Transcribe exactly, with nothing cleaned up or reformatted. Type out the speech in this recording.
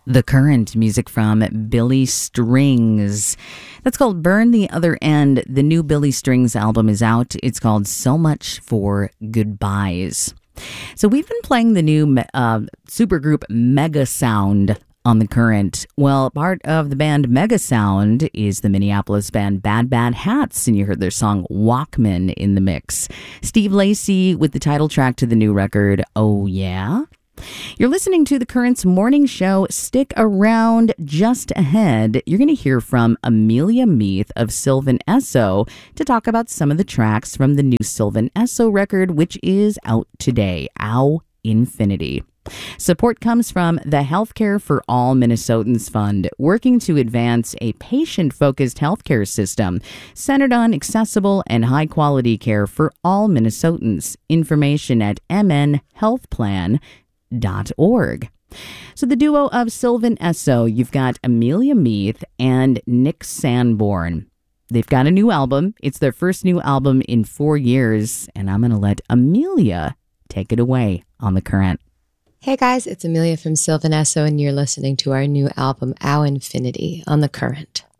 The Current, music from Billy Strings. That's called Burn the Other End. The new Billy Strings album is out. It's called So Much for Goodbyes. So we've been playing the new uh, supergroup Mega Sound on The Current. Well, part of the band Mega Sound is the Minneapolis band Bad Bad Hats, and you heard their song Walkman in the mix. Steve Lacy with the title track to the new record, Oh Yeah? You're listening to The Current's morning show. Stick around. Just ahead, you're going to hear from Amelia Meath of Sylvan Esso to talk about some of the tracks from the new Sylvan Esso record, which is out today, Ow Infinity. Support comes from the Healthcare for All Minnesotans Fund, working to advance a patient-focused healthcare system centered on accessible and high-quality care for all Minnesotans. Information at m n health plan dot org. So the duo of Sylvan Esso, you've got Amelia Meath and Nick Sanborn. They've got a new album. It's their first new album in four years, and I'm going to let Amelia take it away on The Current. Hey guys, it's Amelia from Sylvan Esso, and you're listening to our new album, Ow Infinity, on The Current.